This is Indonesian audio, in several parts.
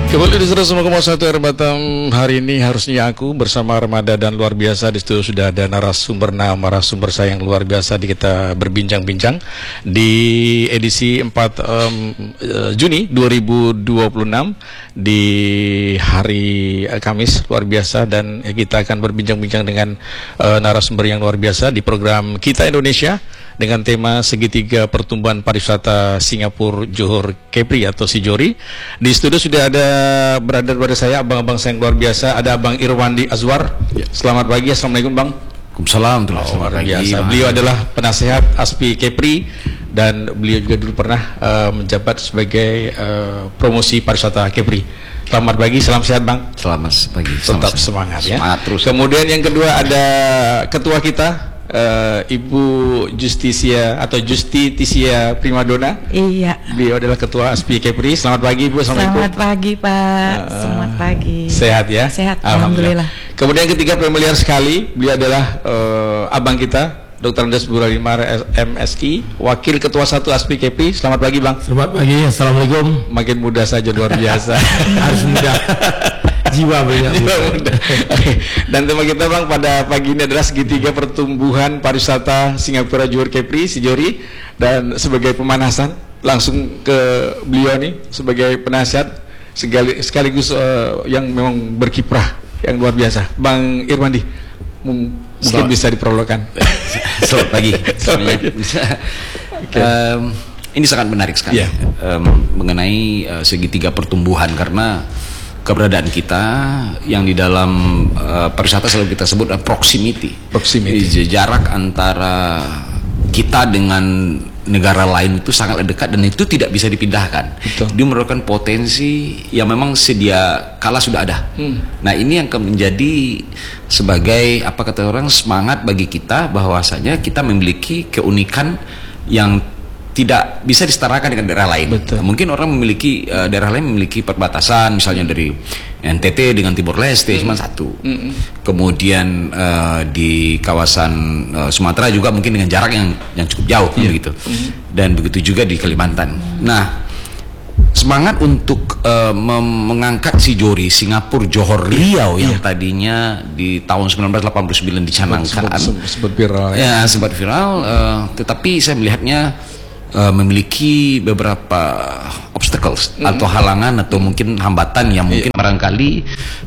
Kembali di 101,1 R Batam. Hari ini harusnya aku bersama Armada dan luar biasa. Di studio sudah ada narasumber saya yang luar biasa di kita berbincang-bincang di edisi 4 Juni 2026 di hari Kamis, luar biasa. Dan kita akan berbincang-bincang dengan narasumber yang luar biasa di program Kita Indonesia dengan tema segitiga pertumbuhan pariwisata Singapura Johor Kepri atau Sijori. Di studio sudah ada berada saya abang-abang saya yang luar biasa. Ada Abang Irwandi Azwar. Selamat pagi. Assalamualaikum Bang. Waalaikumsalam. Selamat pagi. Beliau adalah penasehat ASPI Kepri dan beliau juga dulu pernah menjabat sebagai promosi pariwisata Kepri. Selamat pagi, salam sehat Bang. Selamat pagi. Tetap semangat ya. Semangat terus. Kemudian yang kedua ada ketua kita, Ibu Justisia atau Justisia Primadona. Iya. Beliau adalah ketua ASPI Kepri. Selamat pagi Ibu. Assalamualaikum. Selamat pagi Pak. Selamat pagi. Sehat ya? Sehat. Alhamdulillah. Kemudian ketiga familiar sekali, beliau adalah abang kita, Dr. Andes Buralimar MSI, Wakil Ketua 1 ASPI Kepri. Selamat pagi Bang. Selamat pagi. Assalamualaikum. Makin muda saja, luar biasa. Harus muda. Jiwa banyak. Dan tema kita Bang pada pagi ini adalah segitiga pertumbuhan pariwisata Singapura Johor Kepri Sijori. Dan sebagai pemanasan langsung ke beliau nih sebagai penasihat sekaligus yang memang berkiprah yang luar biasa. Bang Irwandi, mungkin bisa diprologkan. Selamat pagi. Ini sangat menarik sekali mengenai segitiga pertumbuhan, karena keberadaan kita yang di dalam pariwisata selalu kita sebut proximity. Jarak antara kita dengan negara lain itu sangat dekat dan itu tidak bisa dipindahkan. Betul. Dia merupakan potensi yang memang sedia kala sudah ada. Nah, ini yang akan menjadi sebagai apa kata orang semangat bagi kita bahwasanya kita memiliki keunikan yang tidak bisa disetarakan dengan daerah lain. Betul. Mungkin orang memiliki daerah lain memiliki perbatasan, misalnya dari NTT dengan Timor Leste cuma satu. Kemudian di kawasan Sumatera juga mungkin dengan jarak yang cukup jauh, begitu. Dan begitu juga di Kalimantan. Nah, semangat untuk mengangkat Sijori Singapura Johor Riau yang tadinya di tahun 1989 dicanangkan sempat viral. Ya, sempat viral, tetapi saya melihatnya memiliki beberapa obstacles atau halangan atau mungkin hambatan yang mungkin barangkali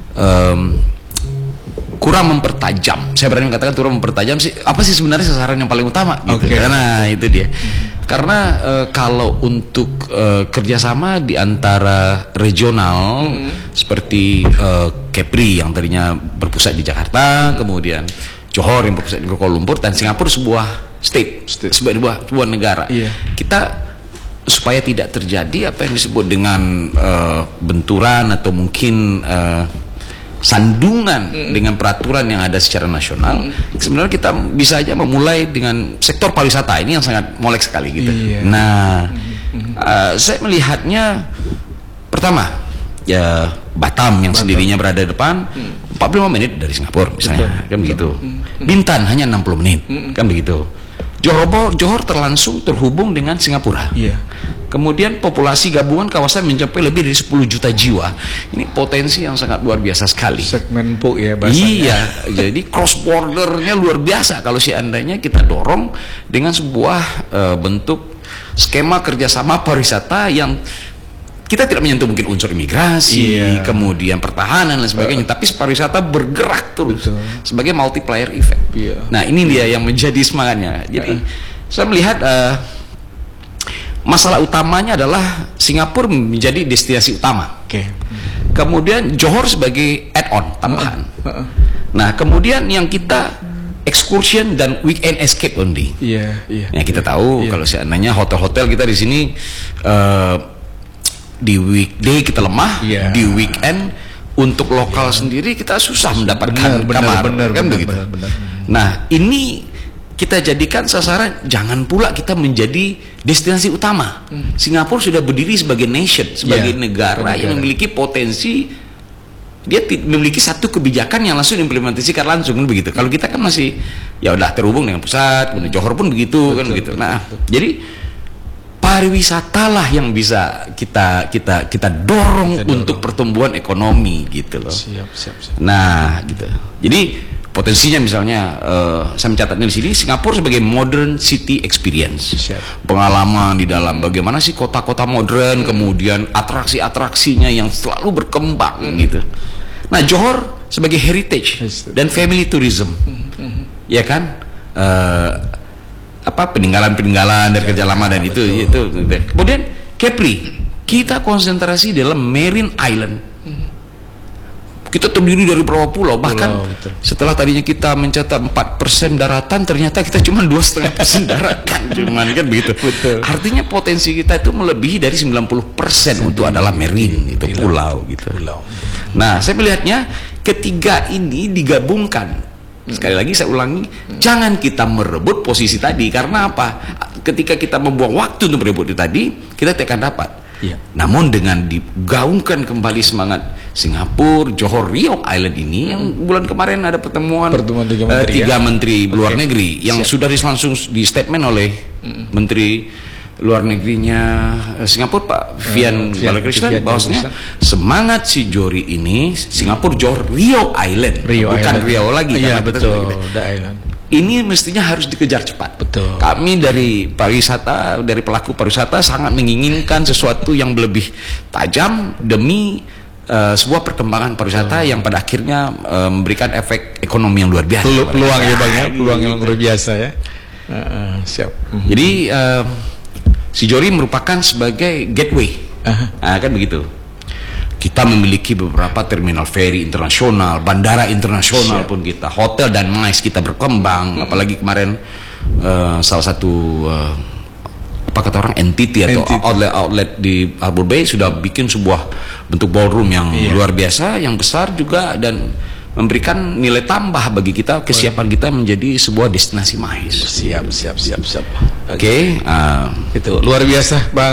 kurang mempertajam. Saya berani mengatakan kurang mempertajam sih. Apa sih sebenarnya sasaran yang paling utama? Gitu. Karena itu dia. Karena kalau untuk kerjasama di antara regional seperti Kepri yang tadinya berpusat di Jakarta, kemudian Johor yang berpusat di Kuala Lumpur, dan Singapura sebuah state. Sebuah negara. Kita supaya tidak terjadi apa yang disebut dengan benturan atau mungkin sandungan dengan peraturan yang ada secara nasional, sebenarnya kita bisa aja memulai dengan sektor pariwisata ini yang sangat molek sekali gitu. Nah, saya melihatnya pertama ya Batam yang sendirinya berada di depan 45 menit dari Singapura misalnya. Kan begitu. Bintan hanya 60 menit. Kan begitu. Johor terlangsung terhubung dengan Singapura. Kemudian populasi gabungan kawasan mencapai lebih dari 10 juta jiwa. Ini potensi yang sangat luar biasa sekali. Segmen empuk ya bahasanya. Jadi cross bordernya luar biasa kalau seandainya kita dorong dengan sebuah bentuk skema kerjasama pariwisata yang kita tidak menyentuh mungkin unsur imigrasi, kemudian pertahanan dan sebagainya, tapi pariwisata bergerak terus sebagai multiplier effect. Nah, ini dia yang menjadi semangatnya. Jadi saya melihat masalah utamanya adalah Singapura menjadi destinasi utama. Kemudian Johor sebagai add-on tambahan. Nah, kemudian yang kita excursion dan weekend escape only. Ya, kita tahu kalau seandainya hotel-hotel kita di sini di weekday kita lemah, di weekend untuk lokal sendiri kita susah mendapatkan kamar, kan begitu. Nah, ini kita jadikan sasaran, jangan pula kita menjadi destinasi utama. Singapura sudah berdiri sebagai nation, sebagai negara yang memiliki potensi, dia memiliki satu kebijakan yang langsung implementasikan langsung, kan begitu. Kalau kita kan masih ya udah terhubung dengan pusat, Johor pun begitu, kan begitu. Nah, jadi pariwisatalah yang bisa kita dorong untuk pertumbuhan ekonomi gitu loh. Siap. Nah, gitu. Jadi potensinya misalnya saya mencatatnya di sini Singapura sebagai modern city experience. Pengalaman di dalam bagaimana sih kota-kota modern, kemudian atraksi-atraksinya yang selalu berkembang gitu. Nah, Johor sebagai heritage dan family tourism. Ya kan? Peninggalan-peninggalan dari kerja lama dan itu. Kemudian Kepri, kita konsentrasi dalam marine island. Kita terdiri dari beberapa pulau, bahkan setelah tadinya kita mencatat 4% daratan, ternyata kita cuma 2,5% daratan, cuman kan begitu. Artinya potensi kita itu melebihi dari 90% untuk adalah marine, itu pulau gitu. Nah, saya melihatnya ketiga ini digabungkan. Sekali lagi saya ulangi, jangan kita merebut posisi tadi, karena apa? Ketika kita membuang waktu untuk merebut itu tadi, kita tidak akan dapat. Namun dengan digaungkan kembali semangat Singapura, Johor, Riau Island ini, yang bulan kemarin ada pertemuan tiga menteri luar negeri yang sudah langsung di statement oleh menteri luar negerinya Singapura, Pak Vian Balakrishnan, bahwasanya semangat si Johor ini Singapura, Johor, Riau Island, bukan Riau lagi. Iya, betul. Ini mestinya harus dikejar cepat. Betul. Kami dari pariwisata, dari pelaku pariwisata sangat menginginkan sesuatu yang lebih tajam demi sebuah perkembangan pariwisata yang pada akhirnya memberikan efek ekonomi yang luar biasa. Peluang ya Bang ya, peluang yang luar biasa ya. Siap. Jadi si Johor merupakan sebagai gateway, kan begitu. Kita memiliki beberapa terminal ferry internasional, bandara internasional pun kita, hotel dan MICE kita berkembang. Apalagi kemarin salah satu apa kata orang entity atau outlet di Harbour Bay sudah bikin sebuah bentuk ballroom yang luar biasa, yang besar juga, dan memberikan nilai tambah bagi kita, kesiapan kita menjadi sebuah destinasi MICE. Siap. Oke. Itu luar biasa Bang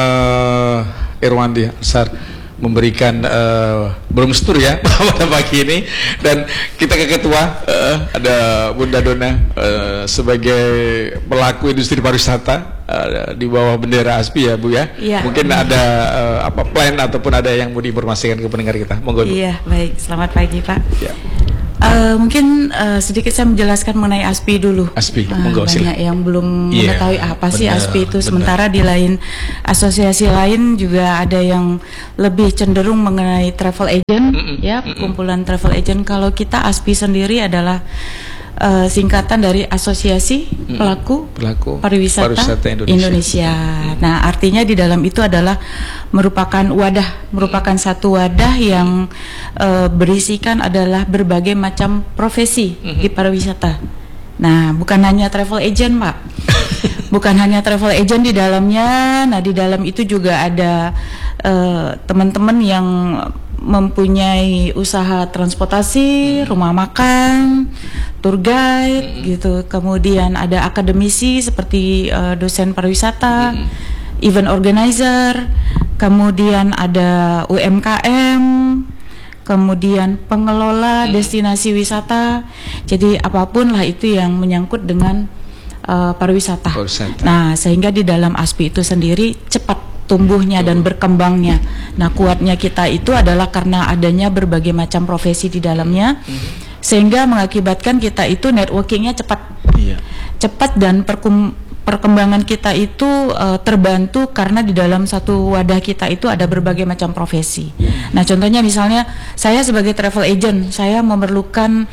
Irwandi Ansar memberikan brosur ya pada pagi ini, dan kita ke ketua ada Bunda Dona sebagai pelaku industri pariwisata di bawah bendera ASPI ya Bu ya. Mungkin ada plan ataupun ada yang mau diinformasikan ke pendengar kita, monggo Bu. Iya, baik, selamat pagi Pak. Mungkin sedikit saya menjelaskan mengenai ASPI dulu. ASPI, banyak yang belum mengetahui apa sih ASPI itu. Sementara di lain asosiasi lain juga ada yang lebih cenderung mengenai travel agent, kumpulan travel agent. Kalau kita ASPI sendiri adalah singkatan dari Asosiasi Pelaku Pariwisata Indonesia. Nah, artinya di dalam itu adalah merupakan satu wadah yang berisikan adalah berbagai macam profesi di pariwisata. Nah, bukan hanya travel agent, Pak. Bukan hanya travel agent di dalamnya. Nah, di dalam itu juga ada teman-teman yang mempunyai usaha transportasi, rumah makan, tour guide gitu. Kemudian ada akademisi seperti dosen pariwisata, event organizer, kemudian ada UMKM, kemudian pengelola destinasi wisata. Jadi apapun lah itu yang menyangkut dengan pariwisata. Nah, sehingga di dalam ASPI itu sendiri cepat tumbuhnya dan berkembangnya. Nah, kuatnya kita itu adalah karena adanya berbagai macam profesi di dalamnya, sehingga mengakibatkan kita itu networkingnya cepat dan perkembangan kita itu terbantu karena di dalam satu wadah kita itu ada berbagai macam profesi. Nah, contohnya misalnya saya sebagai travel agent, saya memerlukan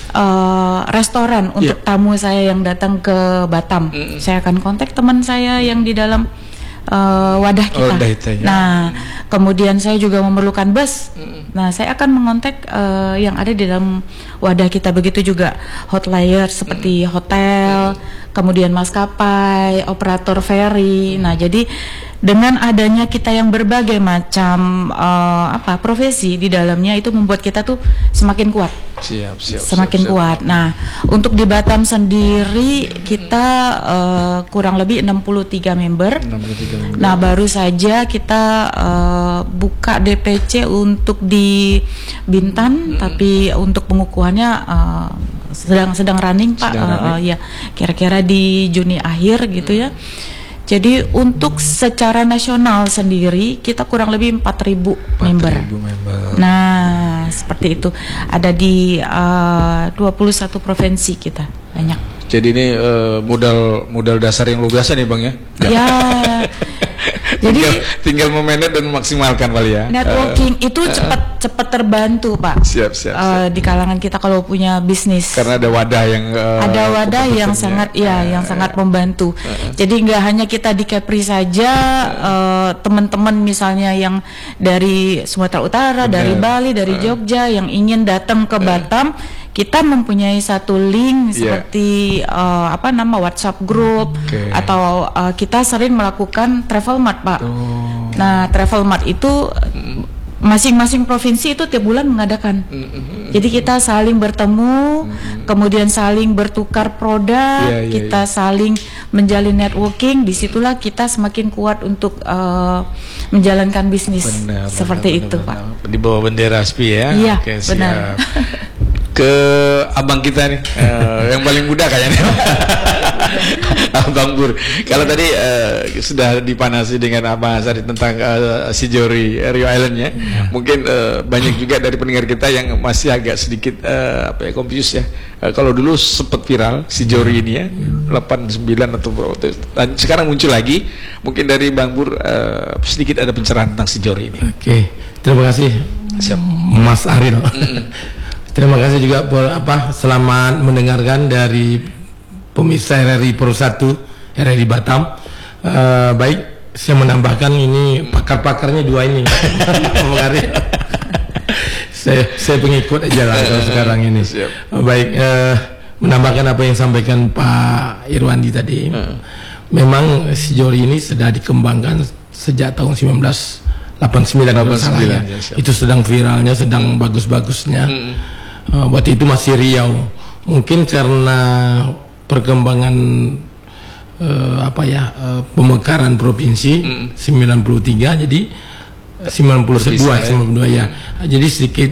restoran untuk tamu saya yang datang ke Batam. Saya akan kontak teman saya yang di dalam wadah kita. Nah, kemudian saya juga memerlukan bus. Nah, saya akan mengontak yang ada di dalam wadah kita. Begitu juga hotelier seperti hotel, kemudian maskapai, operator ferry. Nah, jadi dengan adanya kita yang berbagai macam profesi di dalamnya itu membuat kita tuh semakin kuat. Semakin kuat. Nah, untuk di Batam sendiri kita kurang lebih 63 member. Nah, baru saja kita buka DPC untuk di Bintan, tapi untuk pengukuhannya sedang running Pak. Ya, kira-kira di Juni akhir gitu ya. Jadi untuk secara nasional sendiri kita kurang lebih 4.000 member. Nah, seperti itu. Ada di 21 provinsi kita, banyak. Jadi ini modal dasar yang luar biasa nih Bang ya. Ya. Jadi tinggal memanage dan memaksimalkan kali ya. Networking itu cepat terbantu Pak. Siap. Di kalangan kita kalau punya bisnis. Karena ada wadah yang sangat yang sangat membantu. Jadi nggak hanya kita di Kepri saja, teman-teman misalnya yang dari Sumatera Utara, dari Bali, dari Jogja yang ingin datang ke Batam, kita mempunyai satu link seperti WhatsApp group atau kita sering melakukan travel mart Pak. Nah travel mart itu masing-masing provinsi itu tiap bulan mengadakan. Jadi kita saling bertemu, kemudian saling bertukar produk, kita saling menjalin networking. Disitulah kita semakin kuat untuk menjalankan bisnis. Seperti itu Pak. Di bawah bendera ASPI ya. Iya, siap. benar. Ke abang kita nih, yang paling muda kayaknya. Abang Bur. Kalau tadi sudah dipanasi dengan Abang Asari tentang Sijori Rio Island ya. Mungkin banyak juga dari pendengar kita yang masih agak sedikit confused ya. Kalau dulu sempat viral Sijori ini ya, 89 atau berapa. Sekarang muncul lagi. Mungkin dari Bang Bur sedikit ada pencerahan tentang Sijori ini. Oke, terima kasih. Siap. Mas Ariel. Terima kasih juga selamat mendengarkan dari pemirsa RRI Pro 1 RRI Batam. Baik, saya menambahkan ini pakar-pakarnya dua ini. saya pengikut aja lah kalau sekarang ini. Baik, menambahkan apa yang disampaikan Pak Irwandi tadi. Memang Sijori ini sudah dikembangkan sejak tahun 1989 ya. Itu sedang viralnya, sedang bagus-bagusnya. Waktu itu masih Riau. Mungkin karena perkembangan pemekaran provinsi 93 jadi 92 ya. Jadi sedikit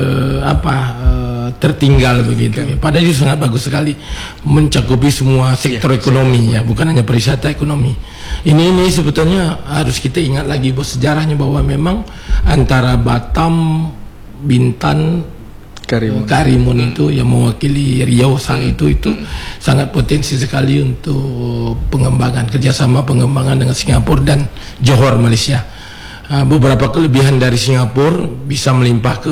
tertinggal begitu. Padahal itu sangat bagus sekali mencakupi semua sektor ekonomi ya, bukan hanya pariwisata, ekonomi. Ini sebetulnya harus kita ingat lagi bahwa sejarahnya bahwa memang antara Batam, Bintan, Karimun itu yang mewakili Riau saat itu sangat potensi sekali untuk kerjasama pengembangan dengan Singapura dan Johor Malaysia. Beberapa kelebihan dari Singapura bisa melimpah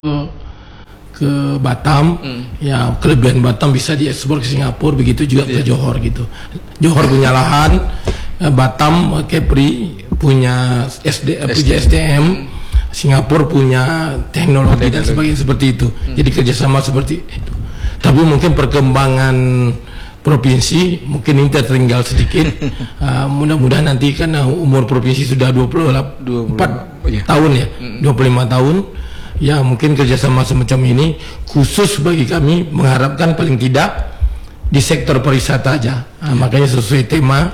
ke Batam, ya kelebihan Batam bisa diekspor ke Singapura, begitu juga ke Johor gitu. Johor punya lahan, Batam Kepri punya SDM. Singapura punya teknologi dan sebagainya seperti itu. Jadi kerjasama seperti itu. Tapi mungkin perkembangan provinsi mungkin ini tertinggal sedikit. Mudah-mudahan nanti kan umur provinsi sudah 24 tahun ya, 25 tahun. Ya mungkin kerjasama semacam ini khusus bagi kami mengharapkan paling tidak di sektor pariwisata aja. Makanya sesuai tema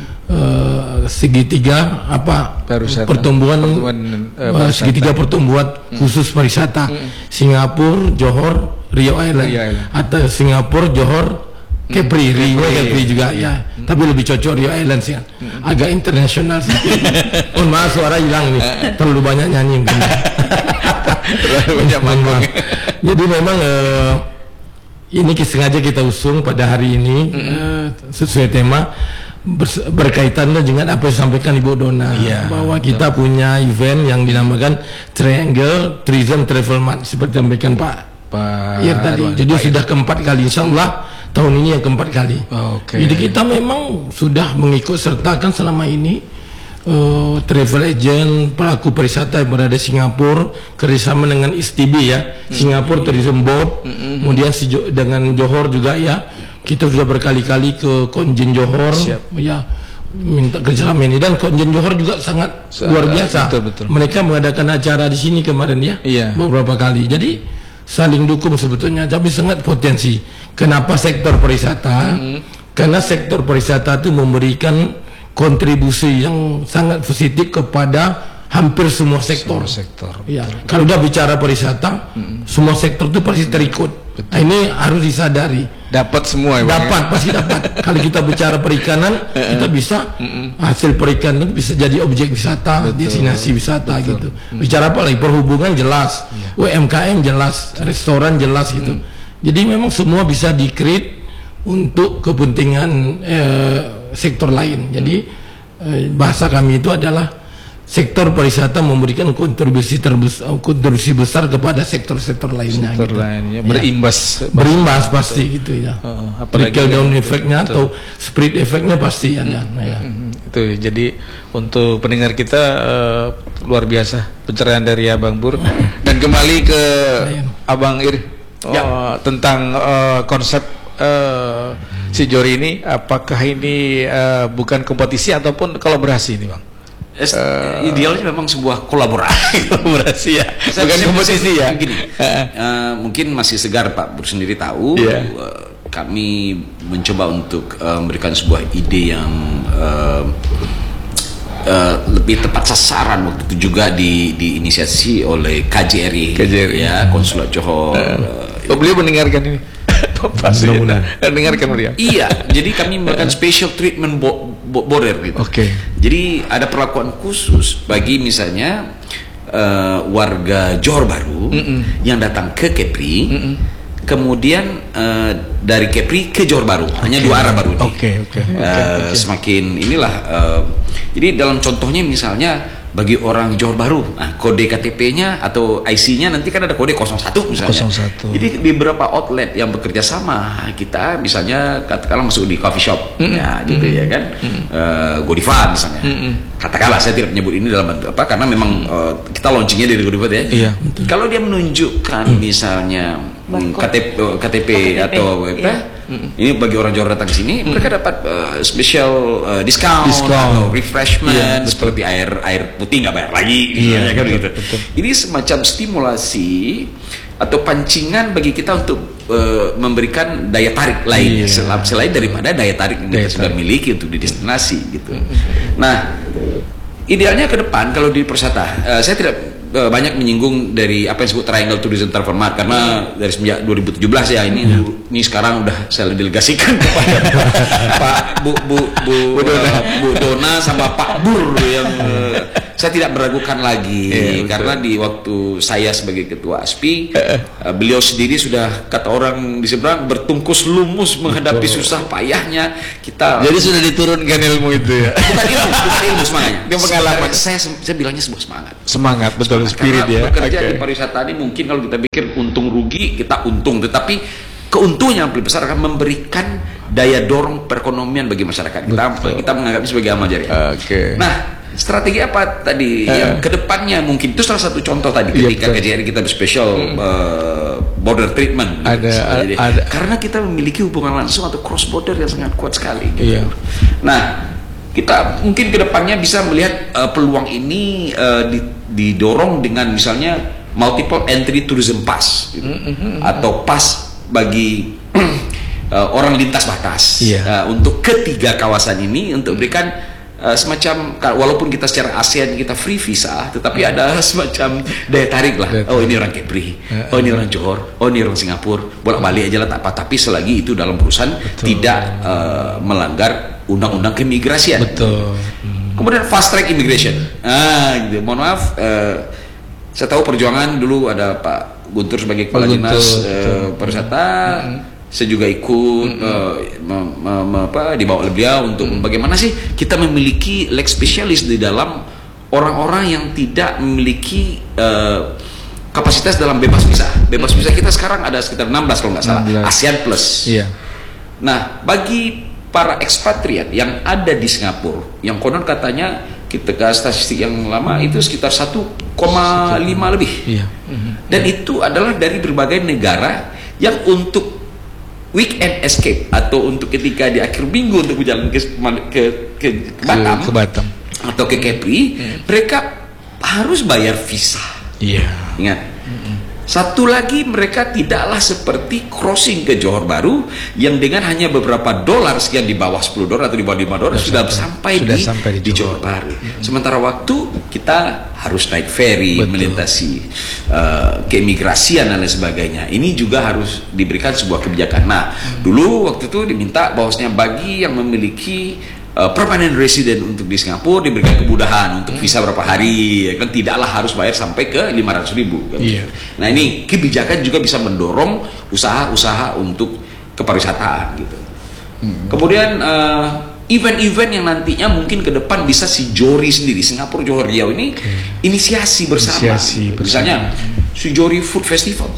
segitiga pertumbuhan segitiga pertumbuhan khusus pariwisata Singapura, Johor, Rio Island atau Singapura, Johor, Kepri, Kepri juga ya. Tapi lebih cocok Rio Island sih, agak internasional sih. Maaf suara hilang nih, terlalu banyak nyanyi. Terlalu banyak manggung. Jadi memang ini sengaja kita usung pada hari ini sesuai tema berkaitan dengan apa yang disampaikan Ibu Dona, bahwa kita punya event yang dinamakan Triangle Tourism Travel Month seperti disampaikan Pak Ir tadi. Jadi sudah keempat kali, insya Allah tahun ini yang keempat kali. Jadi kita memang sudah mengikut sertakan selama ini travel agent, pelaku pariwisata yang berada di Singapura kerjasama dengan STB ya, Singapore Tourism Board, kemudian dengan Johor juga ya. Kita sudah berkali-kali ke Konjen Johor ya, minta kerjasama ini, dan Konjen Johor juga sangat luar biasa. Betul. Mereka mengadakan acara di sini kemarin ya, beberapa kali. Jadi saling dukung sebetulnya, tapi sangat potensi. Kenapa sektor pariwisata? Karena sektor pariwisata itu memberikan kontribusi yang sangat positif kepada hampir semua sektor. Ya, kalau udah bicara pariwisata, semua sektor itu pasti terikut. Nah, ini harus disadari. Dapat semua ya, dapat ya? Pasti dapat. Kalau kita bicara perikanan, kita bisa hasil perikanan bisa jadi objek wisata, destinasi wisata gitu. Bicara apa lagi? Perhubungan jelas, UMKM jelas, restoran jelas gitu. Jadi memang semua bisa di-create untuk kepentingan sektor lain. Jadi bahasa kami itu adalah sektor pariwisata memberikan kontribusi besar kepada sektor-sektor lainnya. Sektor gitu. Lainnya berimbas pasti gitu ya. Trickle down efeknya atau spread efeknya pasti ada. Itu jadi untuk pendengar kita luar biasa pencerahan dari Abang Bur. Dan kembali ke Abang Ir tentang konsep si Jori ini, apakah ini bukan kompetisi ataupun kolaborasi ini, Bang? Idealnya memang sebuah kolaborasi ya, bukan kompetisi ya. Begini, mungkin masih segar Pak Bur sendiri tahu, kami mencoba untuk memberikan sebuah ide yang lebih tepat sasaran waktu itu juga diinisiasi oleh KJRI ya, Konsulat Johor. Beliau mendengarkan ini. Pasti dengarkan dia. Iya, jadi kami memberikan special treatment border gitu. Jadi ada perlakuan khusus bagi misalnya warga Johor Bahru yang datang ke Kepri, kemudian dari Kepri ke Johor Bahru, hanya dua arah baru. Semakin inilah. Jadi dalam contohnya misalnya bagi orang Johor Bahru, kode KTP-nya atau IC-nya nanti kan ada kode 01 misalnya. 01. Jadi di beberapa outlet yang bekerja sama kita, misalnya katakanlah masuk di coffee shop, ya gitu ya kan, Godiva misalnya. Katakanlah, saya tidak menyebut ini dalam bentuk apa, karena memang kita launchingnya dari Godiva ya. Iya. Kalau dia menunjukkan misalnya KTP atau ini bagi orang Johor datang ke sini, mereka dapat special discount atau refreshment seperti air putih nggak bayar lagi, misalnya kan gitu. Ini semacam stimulasi atau pancingan bagi kita untuk memberikan daya tarik lain selain daripada daya tarik yang kita sudah miliki untuk di destinasi gitu. Nah, idealnya ke depan kalau di Persata, saya tidak banyak menyinggung dari apa yang disebut Triangle Tourism Transformat karena dari sejak 2017 ya ini sekarang udah saya delegasikan kepada Bu Dona sama Pak Bur yang saya tidak meragukan lagi karena di waktu saya sebagai ketua ASPI beliau sendiri sudah kata orang di seberang bertungkus lumus menghadapi susah payahnya kita. Jadi sudah diturunkan ilmu itu ya. Bukan ilmu semangatnya. Dia pengalaman. Saya bilangnya sebuah semangat betul. Spirit ya. Bekerja di pariwisata ini mungkin kalau kita pikir untung rugi, kita untung, tetapi keuntungan yang lebih besar akan memberikan daya dorong perekonomian bagi masyarakat. Kita menganggapnya sebagai amal jariah. Nah, strategi apa tadi yang kedepannya mungkin itu salah satu contoh tadi ketika KJRI kita berspesial border treatment. Karena kita memiliki hubungan langsung atau cross border yang sangat kuat sekali. Gitu. Nah, kita mungkin kedepannya bisa melihat peluang ini didorong dengan misalnya multiple entry tourism pass gitu. Atau pass bagi orang lintas batas untuk ketiga kawasan ini untuk berikan semacam, walaupun kita secara ASEAN kita free visa, tetapi ada semacam daya tarik lah. Oh, ini orang Kepri, oh ini orang Johor, oh ini orang Singapura, bolak-balik aja lah tak apa. Tapi selagi itu dalam perusahaan tidak melanggar undang-undang keimigrasian. Kemudian fast track immigration. Gitu. Mohon maaf, saya tahu perjuangan dulu ada Pak Guntur sebagai kepala dinas pariwisata. Saya juga ikut dibawa oleh beliau untuk bagaimana sih kita memiliki leg spesialis di dalam orang-orang yang tidak memiliki kapasitas dalam bebas visa. Bebas visa kita sekarang ada sekitar 16 kalau nggak salah, ASEAN Plus. Nah, bagi para ekspatriat yang ada di Singapura, yang konon katanya kita ke statistik yang lama itu sekitar 1,5 lebih. Dan itu adalah dari berbagai negara yang untuk weekend escape atau untuk ketika di akhir minggu untuk berjalan ke Batam atau ke Kepri, mereka harus bayar visa. Ingat, Satu lagi, mereka tidaklah seperti crossing ke Johor Bahru yang dengan hanya beberapa dolar, sekian di bawah 10 dolar atau di bawah 5 dolar sudah sampai di Johor Bahru. Sementara waktu kita harus naik ferry, melintasi keimigrasian dan lain sebagainya. Ini juga harus diberikan sebuah kebijakan. Nah, dulu waktu itu diminta bahwasanya bagi yang memiliki permanent resident untuk di Singapura diberikan kemudahan untuk visa berapa hari, kan tidaklah harus bayar sampai ke 500.000 kan? Nah, ini kebijakan juga bisa mendorong usaha-usaha untuk kepariwisataan gitu. Kemudian event-event yang nantinya mungkin ke depan bisa si Johri sendiri, Singapura Johor Riau ini inisiasi bersama. Misalnya si Johri Food Festival,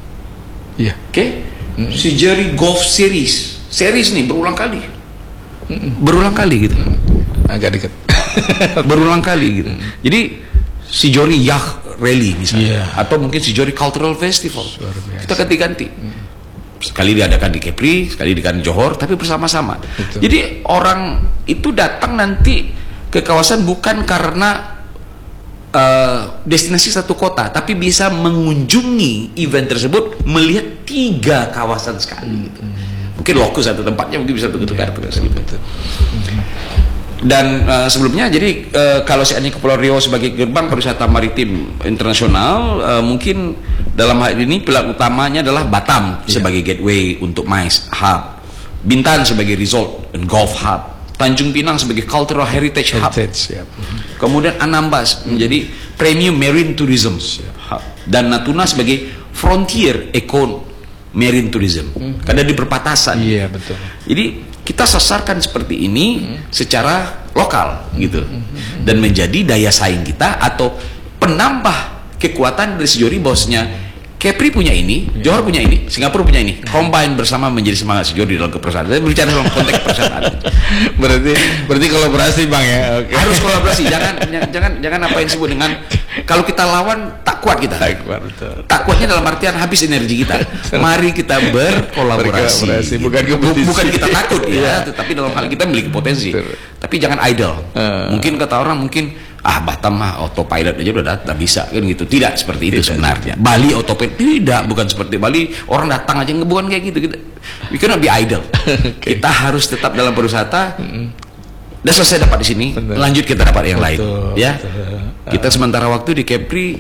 si Johri Golf Series nih berulang kali gitu, agak dekat. Berulang kali gitu. Jadi si Johri Yacht Rally misalnya, atau mungkin si Johri Cultural Festival, kita ganti-ganti. Sekali diadakan di Kepri, sekali diadakan di Johor, tapi bersama-sama. Jadi orang itu datang nanti ke kawasan bukan karena destinasi satu kota, tapi bisa mengunjungi event tersebut melihat 3 kawasan sekali gitu. Mungkin lokus satu tempatnya mungkin bisa tukar gitu. Dan sebelumnya jadi kalau seandainya Kepulauan Riau sebagai gerbang pariwisata maritim internasional, mungkin dalam hal ini pilihan utamanya adalah Batam sebagai gateway untuk MICE hub, Bintan sebagai resort and golf hub, Tanjung Pinang sebagai cultural heritage hub, kemudian Anambas menjadi premium marine tourism hub, dan Natuna sebagai frontier marine tourism, karena di perbatasan. Betul. Jadi kita sasarkan seperti ini secara lokal gitu, dan menjadi daya saing kita atau penambah kekuatan dari Johri bahwasanya Kepri punya ini, Johor punya ini, Singapura punya ini, combine bersama menjadi semangat Johor dalam kepersatuan. Saya berbicara dalam konteks persatuan. berarti kolaborasi Bang ya. Harus kolaborasi, jangan apa yang disebut dengan kalau kita lawan tak kuat kita. Tak kuatnya dalam artian habis energi kita. Mari kita berkolaborasi. Bukan kita takut ya, tetapi dalam hal kita memiliki potensi. Tapi jangan idle. Mungkin kata orang Batam mah autopilot aja udah bisa kan gitu. Tidak seperti itu sebenarnya. Bali autopilot tidak, bukan seperti Bali orang datang aja, bukan kayak gitu. We cannot be idle. Kita harus tetap dalam pariwisata. Dan selesai dapat di sini, lanjut kita dapat yang lain. Ya, kita sementara waktu di Kepri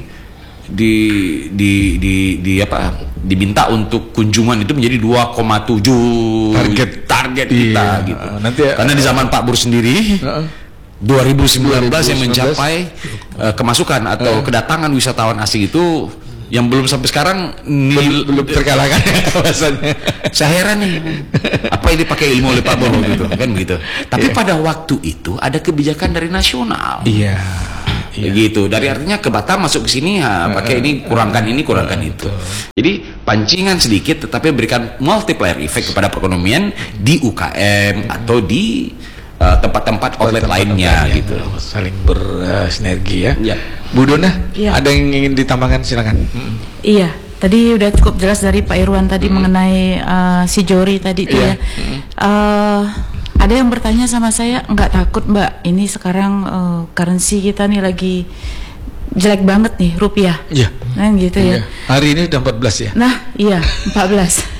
diminta untuk kunjungan itu menjadi 2,7 target kita gitu. Karena di zaman Pak Bur sendiri 2019 yang mencapai kemasukan atau kedatangan wisatawan asing itu yang belum sampai sekarang belum terkalahkan. Saya heran nih, apa yang dipakai ilmu oleh Pak Bor gitu kan begitu. Tapi pada waktu itu ada kebijakan dari nasional. Gitu. Dari artinya ke Batam masuk ke sini pakai ini, kurangkan itu. Jadi pancingan sedikit tetapi memberikan multiplier effect kepada perekonomian di UKM atau di tempat-tempat outlet lainnya gitu. Saling bersinergi ya. Bu Dona, ada yang ingin ditambahkan silakan. Iya, tadi udah cukup jelas dari Pak Irwan tadi mengenai si Johri tadi itu ya. Ada yang bertanya sama saya, nggak takut Mbak, ini sekarang currency kita nih lagi jelek banget nih, rupiah. Nah gitu ya. Hari ini udah 14 ya. Nah iya 14.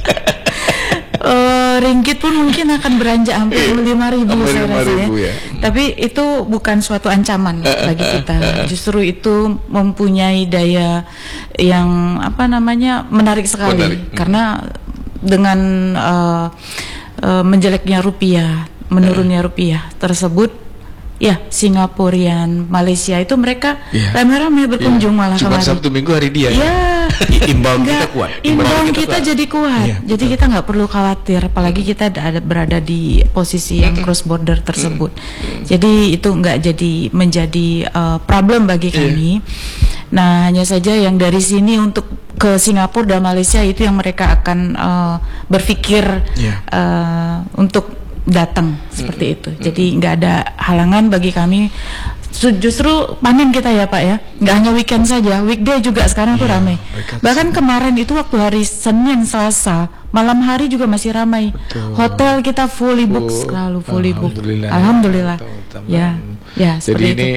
Ringgit pun mungkin akan beranjak hampir 5.000 saya rasa ya. Tapi itu bukan suatu ancaman bagi kita. Justru itu mempunyai daya yang menarik sekali. Karena dengan menjeleknya rupiah, menurunnya rupiah tersebut, ya Singapurian, Malaysia itu mereka rame-rame berkunjung malah Cuma kemarin. Sabtu Minggu hari dia. Inbound kita kuat. Inbound kita jadi kuat. Jadi kita nggak perlu khawatir, apalagi kita berada di posisi yang cross border tersebut. Jadi itu nggak menjadi problem bagi kami. Nah, hanya saja yang dari sini untuk ke Singapura dan Malaysia itu yang mereka akan berpikir untuk datang seperti itu. Jadi nggak ada halangan bagi kami. Justru panen kita ya Pak ya, nggak hanya weekend saja, weekday juga sekarang tuh ramai. Bahkan kemarin itu waktu hari Senin, Selasa, malam hari juga masih ramai. Hotel kita fully book selalu, fully book. Alhamdulillah. Batam. Ya, jadi ini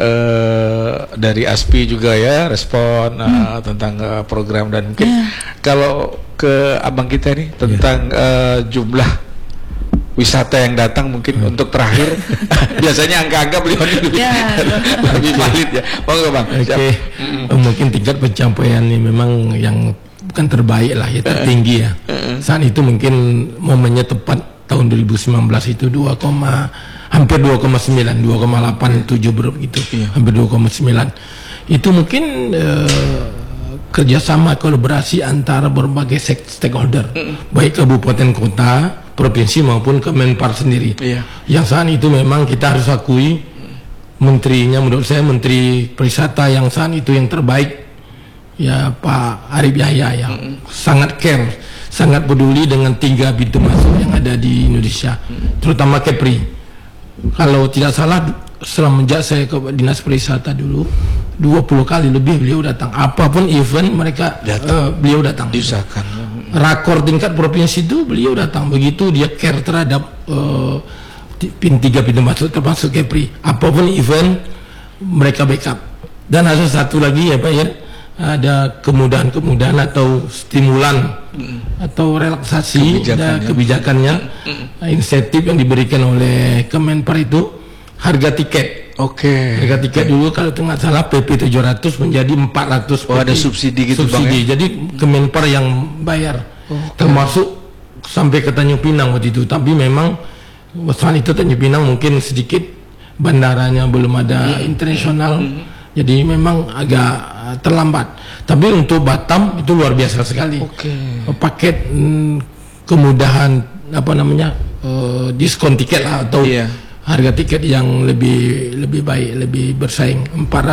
dari ASPI juga ya respon tentang program, dan mungkin kalau ke abang kita nih tentang jumlah wisata yang datang mungkin untuk terakhir biasanya angka-angka beliau lebih valid ya. Monggo Bang. Oke. Mungkin tingkat pencapaian ini memang yang bukan terbaik lah ya, tertinggi ya. Saat itu mungkin momennya tepat tahun 2019 itu hampir 2,9, 2,87 begitu. Hampir 2,9. Itu mungkin kerjasama kolaborasi antara berbagai stakeholder, baik kabupaten kota, provinsi maupun Kemenpar sendiri. Yang saat itu memang kita harus akui menterinya, menurut saya Menteri Pariwisata yang saat itu yang terbaik ya, Pak Arif Yahya, yang sangat care, sangat peduli dengan 3 pintu masuk yang ada di Indonesia, terutama Kepri. Kalau tidak salah semenjak saya ke Dinas Pariwisata dulu 20 kali lebih beliau datang, apapun event mereka beliau datang. Diusahakan. Rakor tingkat provinsi itu beliau datang. Begitu dia care terhadap 3 pintu masuk termasuk Kepri, apapun event mereka backup. Dan ada satu lagi ya Pak ya, ada kemudahan atau stimulan atau relaksasi kebijakannya, insentif yang diberikan oleh Kemenpar itu harga tiket. Harga tiket dulu kalau tidak salah PP 700 menjadi 400. Ada subsidi gitu Bang ya? Jadi Kemenpar yang bayar, termasuk sampai ke Tanjung Pinang waktu itu. Tapi memang saat itu Tanjung Pinang mungkin sedikit bandaranya belum ada internasional, jadi memang agak terlambat. Tapi untuk Batam itu luar biasa sekali. Paket kemudahan diskon tiket lah, atau harga tiket yang lebih baik, lebih bersaing,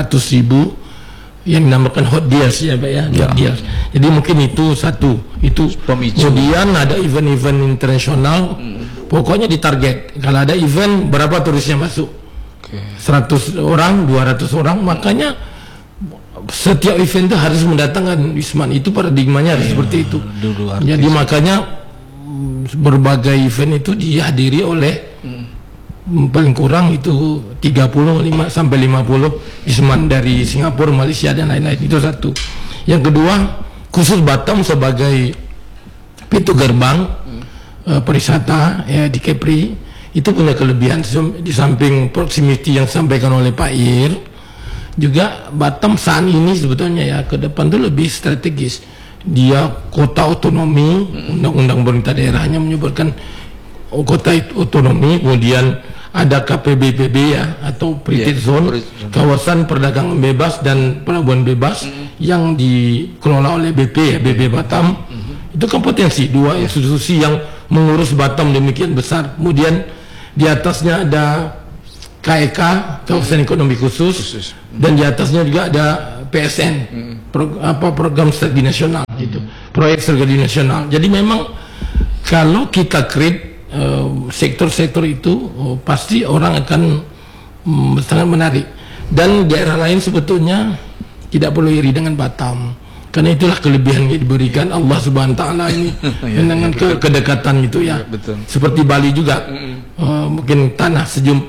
400.000 yang dinamakan hot deals ya Pak ya, hot deals. Jadi mungkin itu satu, itu pemicu. Kemudian ada event-event internasional, pokoknya ditarget. Kalau ada event berapa turisnya masuk, 100 orang, 200 orang, makanya setiap event itu harus mendatangkan Wisman. Itu paradigmanya harus seperti itu. Jadi makanya berbagai event itu dihadiri oleh paling kurang itu 35 sampai 50 Wisman dari Singapura, Malaysia dan lain-lain. Itu satu. Yang kedua, khusus Batam sebagai pintu gerbang pariwisata ya di Kepri, itu punya kelebihan di samping proximity yang disampaikan oleh Pak Ir. Juga Batam saat ini sebetulnya ya ke depan itu lebih strategis. Dia kota otonomi, undang-undang pemerintah daerahnya menyebutkan kota otonomi, kemudian ada KPBPB ya, atau Protected Zone, kawasan perdagangan bebas dan pelabuhan bebas yang dikelola oleh BP ya, BP Batam. Itu kan potensi dua institusi yang mengurus Batam demikian besar. Kemudian di atasnya ada KEK, kawasan ekonomi khusus, dan di atasnya juga ada PSN, program strategi nasional gitu, proyek strategi nasional. Jadi memang kalau kita create sektor-sektor itu pasti orang akan sangat menarik, dan daerah lain sebetulnya tidak perlu iri dengan Batam, karena itulah kelebihan yang diberikan Allah Subhanahu wa taala ini dengan kedekatan itu ya. Seperti Bali juga mungkin tanah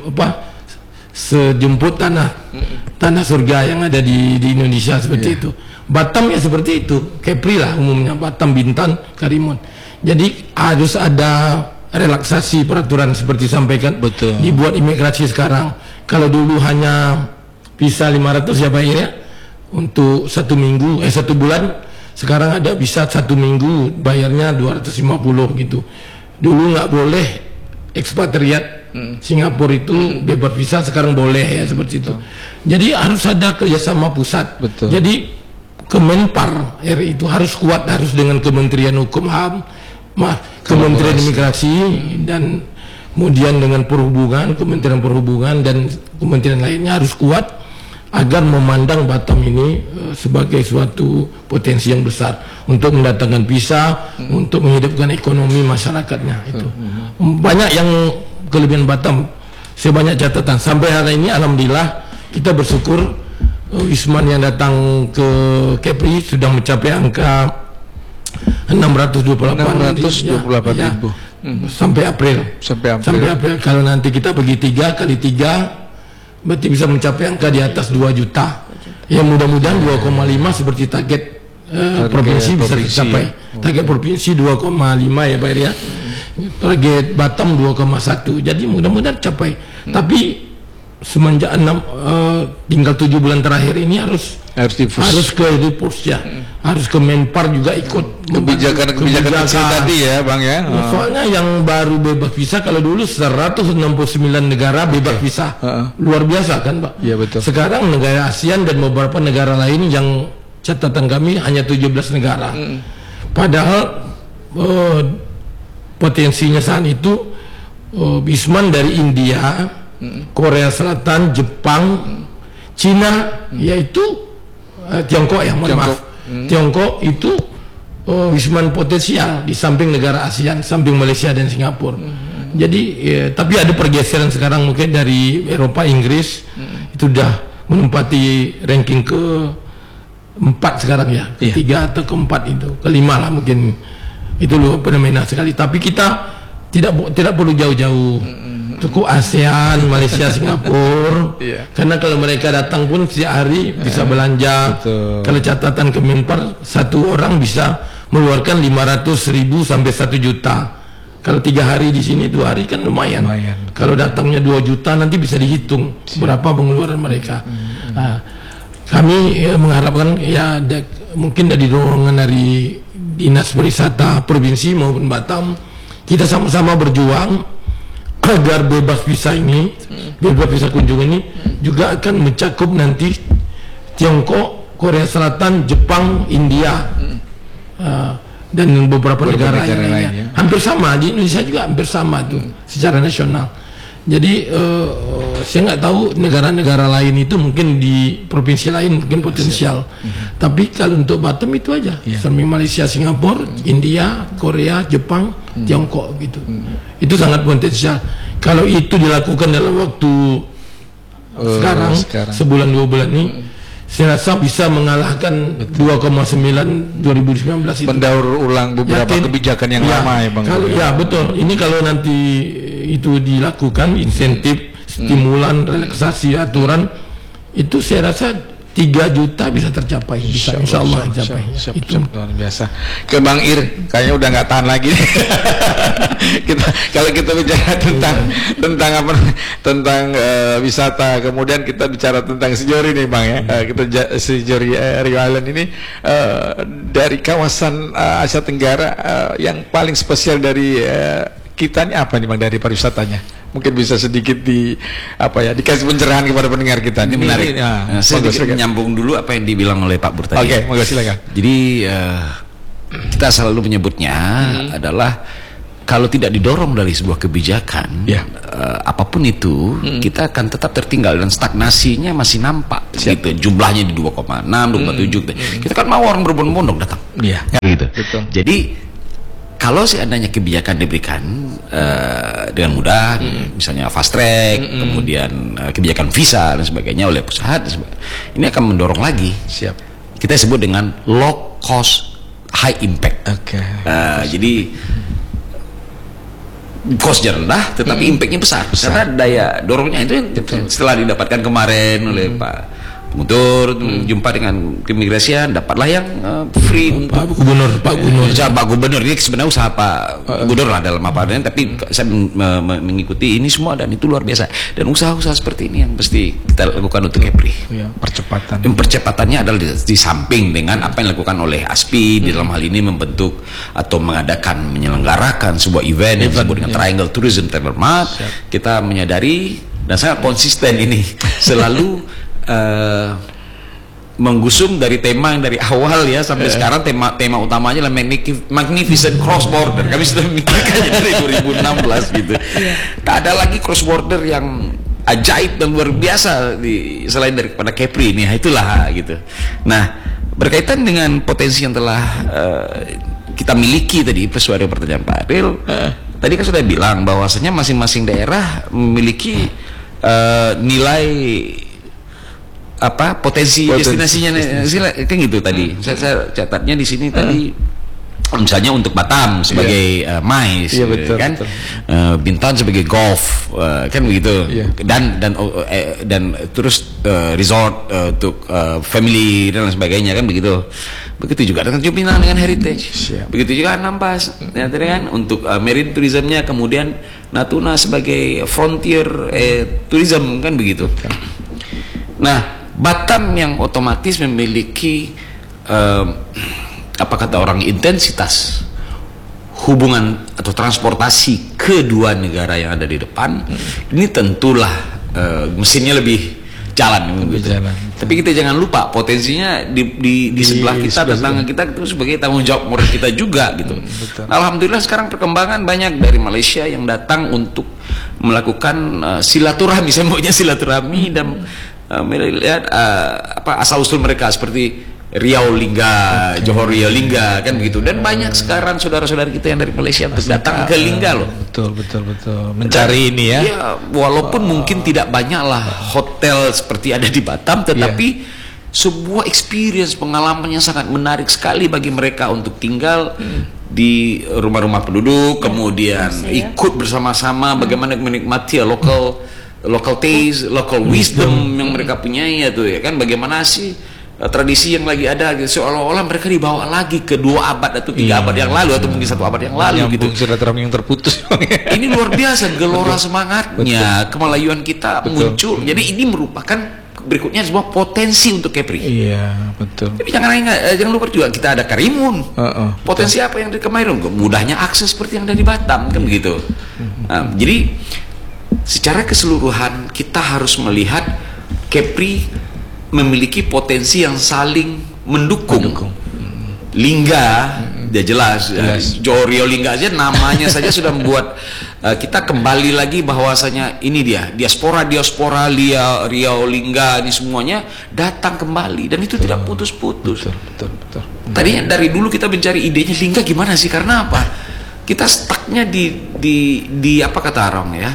sejumput tanah surga yang ada di Indonesia seperti itu. Batam ya seperti itu, Kepri lah umumnya, Batam, Bintan, Karimun. Jadi harus ada relaksasi peraturan seperti sampaikan. Dibuat imigrasi sekarang. Kalau dulu hanya bisa 500 ya Pak ya untuk 1 minggu, 1 bulan, sekarang ada bisa 1 minggu bayarnya 250 gitu. Dulu nggak boleh ekspatriat Singapura itu bebas visa, sekarang boleh ya seperti itu. Jadi harus ada kerjasama pusat. Jadi Kemenpar RI itu harus kuat, harus dengan Kementerian Hukum HAM, Kementerian Imigrasi, dan kemudian dengan Perhubungan, Kementerian Perhubungan dan kementerian lainnya harus kuat agar memandang Batam ini sebagai suatu potensi yang besar untuk mendatangkan visa, untuk menghidupkan ekonomi masyarakatnya. Itu banyak yang kelebihan Batam. Saya banyak catatan sampai hari ini, alhamdulillah kita bersyukur Wisman yang datang ke Kepri sudah mencapai angka 628 ribu. sampai April. Sampai April. Kalau nanti kita bagi 3 kali 3 berarti bisa mencapai angka di atas 2 juta. Ya mudah-mudahan 2,5 seperti target provinsi bisa dicapai. Target provinsi 2,5 ya Pak Eri ya. Target Batam 2,1. Jadi mudah-mudahan capai. Tapi semenjak tinggal 7 bulan terakhir ini harus ke Dipus ya. Harus ke Menpar juga ikut kebijakan tadi ya Bang ya. Soalnya yang baru bebas visa, kalau dulu 169 negara bebas visa. Luar biasa kan Pak. Iya betul. Sekarang negara ASEAN dan beberapa negara lain yang catatan kami hanya 17 negara. Padahal potensinya saat itu Wisman dari India, Korea Selatan, Jepang, Cina, yaitu Tiongkok ya, mohon maaf. Tiongkok itu Wisman potensial di samping negara ASEAN, samping Malaysia dan Singapura. Jadi tapi ada pergeseran sekarang mungkin dari Eropa, Inggris itu sudah menempati ranking ke-4 sekarang ya, ketiga atau ke-4 itu, ke-5 lah mungkin. Itu loh fenomena sekali. Tapi kita tidak perlu jauh-jauh. Cukup ASEAN, Malaysia, Singapura. Karena kalau mereka datang pun setiap hari bisa belanja. Kalau catatan Kemenpar, satu orang bisa mengeluarkan 500.000 sampai 1 juta. Kalau 3 hari di sini, 2 hari kan lumayan. Kalau datangnya 2 juta nanti bisa dihitung berapa pengeluaran mereka. Nah, kami mengharapkan ya mungkin dari dorongan dari Dinas Pariwisata Provinsi maupun Batam, kita sama-sama berjuang agar bebas visa ini, bebas visa kunjungan ini juga akan mencakup nanti Tiongkok, Korea Selatan, Jepang, India, dan beberapa negara lainnya. Hampir sama, di Indonesia juga hampir sama tuh secara nasional. Jadi saya nggak tahu negara-negara lain itu mungkin di provinsi lain mungkin potensial. Tapi kalau untuk Batam itu aja, samping Malaysia, Singapura, India, Korea, Jepang, Tiongkok gitu. Itu sangat potensial. Kalau itu dilakukan dalam waktu sekarang, sebulan 2 bulan ini, saya rasa bisa mengalahkan 2,9 2019 itu. Mendaur ulang beberapa kebijakan yang lama ya Bang. Kalau ya betul. Ini kalau nanti itu dilakukan insentif, stimulan, relaksasi aturan, itu saya rasa 3 juta bisa tercapai, bisa insya Allah tercapai. Itu luar biasa. Ke Bang Ir, kayaknya udah nggak tahan lagi. Kalau kita bicara tentang wisata, kemudian kita bicara tentang Sejori nih Bang ya. Kita Sejori Rio Island ini dari kawasan Asia Tenggara yang paling spesial dari kita ini apa nih Bang dari pariwisatanya? Mungkin bisa sedikit dikasih pencerahan kepada pendengar kita. Ini menarik. Saya sedikit menyambung dulu apa yang dibilang oleh Pak Bur tadi. Oke, monggo silakan. Jadi kita selalu menyebutnya adalah kalau tidak didorong dari sebuah kebijakan, apapun itu, kita akan tetap tertinggal dan stagnasinya masih nampak. Gitu. Jumlahnya di 2,6, 2,7. Kita kan mau orang berbondong-bondong datang. Gitu. Betul. Jadi kalau seandainya kebijakan diberikan dengan mudah, misalnya fast track, kemudian kebijakan visa dan sebagainya oleh pusat, ini akan mendorong lagi. Kita sebut dengan low cost, high impact. Jadi costnya rendah, tetapi impactnya besar. Karena daya dorongnya itu setelah didapatkan kemarin oleh Pak Guntur, jumpa dengan keimigrasian, dapatlah yang free Pak Gubernur. Pak Gubernur ini sebenarnya usaha Pak Gubernur lah dalam apa adanya, tapi saya mengikuti ini semua dan itu luar biasa. Dan usaha-usaha seperti ini yang mesti kita lakukan untuk Kepri. Percepatannya adalah di samping dengan apa yang dilakukan oleh ASPI di dalam hal ini membentuk atau menyelenggarakan sebuah event yang disebut dengan Triangle Tourism Travel Mart. Kita menyadari dan sangat konsisten ini selalu menggusung dari tema yang dari awal ya sampai sekarang tema utamanya adalah Magnificent Cross Border. Kami sudah memikirkannya dari 2016 gitu. Tak ada lagi cross border yang ajaib dan luar biasa selain daripada Kepri ini. Itulah gitu. Nah, berkaitan dengan potensi yang telah kita miliki tadi sesuai pertanyaan Pak Aril, tadi kan sudah bilang bahwasanya masing-masing daerah memiliki nilai potensi destinasinya kan gitu tadi. Saya catatnya di sini tadi misalnya untuk Batam sebagai MICE, kan, Bintan sebagai golf, kan begitu, dan terus resort untuk family dan lain sebagainya, kan begitu. Begitu juga dengan Tanjung Pinang dengan heritage, begitu juga Anambas, ya, kan, untuk marine tourismnya, kemudian Natuna sebagai frontier tourism, kan begitu. Nah, Batam yang otomatis memiliki apa kata orang, intensitas hubungan atau transportasi kedua negara yang ada di depan, ini tentulah mesinnya lebih jalan, gitu. Tapi kita jangan lupa potensinya di sebelah kita, tetangga kita itu sebagai tanggung jawab moral kita juga, gitu. Alhamdulillah sekarang perkembangan banyak dari Malaysia yang datang untuk melakukan silaturahmi, saya maunya silaturahmi, dan melihat asal usul mereka seperti Riau Lingga, Johor Riau Lingga, kan begitu. Dan banyak sekarang saudara-saudara kita yang dari Malaysia datang ke Lingga loh. Betul. Mencari ini ya. Ya, walaupun mungkin tidak banyak lah hotel seperti ada di Batam, tetapi sebuah experience, pengalaman yang sangat menarik sekali bagi mereka untuk tinggal di rumah-rumah penduduk, kemudian ikut bersama-sama bagaimana menikmati local taste, local wisdom yang mereka punyai, ya tuh, ya kan, bagaimana sih tradisi yang lagi ada, gitu. Seolah-olah mereka dibawa lagi ke 2 abad atau 3 abad yang lalu, atau mungkin 1 abad yang lalu, gitu. Silaturahmi yang terputus. Ini luar biasa gelora semangatnya, kemelayuan kita muncul. Jadi ini merupakan berikutnya sebuah potensi untuk Kepri. Iya, betul. Tapi jangan lupa juga kita ada Karimun. Potensi apa yang di Karimun? Mudahnya akses seperti yang ada di Batam, kan begitu. Jadi secara keseluruhan kita harus melihat Kepri memiliki potensi yang saling mendukung. Lingga, dia jelas. Johor Riau Lingga aja namanya saja sudah membuat kita kembali lagi bahwasanya ini dia diaspora Riau Lingga, ini semuanya datang kembali, dan itu tidak putus-putus. Betul. Tadinya dari dulu kita mencari idenya Lingga gimana sih, karena apa? Kita stucknya di apa kata orang ya,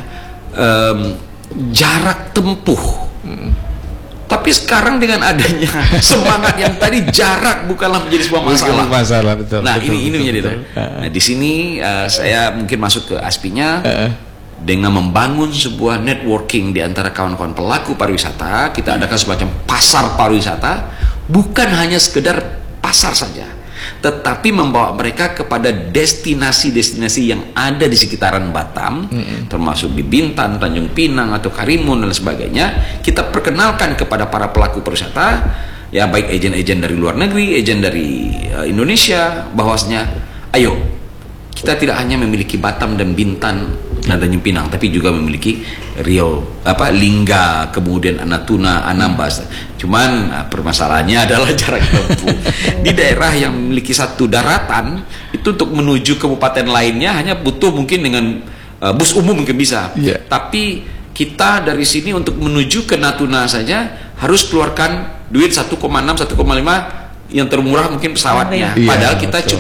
jarak tempuh. Tapi sekarang dengan adanya semangat yang tadi, jarak bukanlah menjadi sebuah masalah. Betul. Nah, ini menjadi itu. Nah, di sini saya mungkin masuk ke aspinya dengan membangun sebuah networking di antara kawan-kawan pelaku pariwisata. Kita adakan semacam pasar pariwisata, bukan hanya sekedar pasar saja, tetapi membawa mereka kepada destinasi-destinasi yang ada di sekitaran Batam, termasuk di Bintan, Tanjung Pinang, atau Karimun dan sebagainya. Kita perkenalkan kepada para pelaku pariwisata, ya, baik agen-agen dari luar negeri, agen dari Indonesia, bahwasanya ayo, kita tidak hanya memiliki Batam dan Bintan dan Tanjung Pinang, tapi juga memiliki Lingga, kemudian Natuna, Anambas. Cuman permasalahannya adalah jarak tempuh. Di daerah yang memiliki satu daratan, itu untuk menuju kabupaten lainnya hanya butuh mungkin dengan bus umum mungkin bisa. Tapi kita dari sini untuk menuju ke Natuna saja harus keluarkan duit 1,6, 1,5, yang termurah mungkin pesawatnya. Padahal kita cuma